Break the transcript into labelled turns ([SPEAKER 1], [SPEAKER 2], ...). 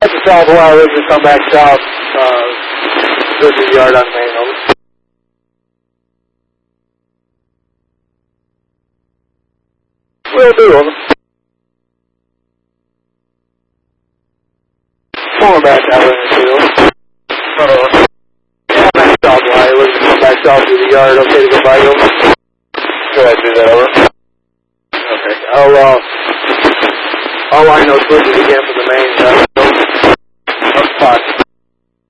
[SPEAKER 1] At the south wire, we just come back south, to the yard on main, over. Will do, over. Pulling back out in the field. Over. Yeah, back south wire, we just come back south to the yard, okay to go by, over.
[SPEAKER 2] Go ahead, do that, over.
[SPEAKER 1] Okay, I'll line those switches again for the main, spot.